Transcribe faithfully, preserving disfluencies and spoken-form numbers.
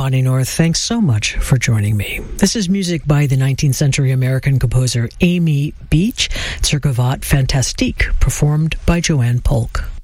Bonnie North. Thanks so much for joining me. This is music by the nineteenth century American composer Amy Beach, Cirque Fantastique, performed by Joanne Polk.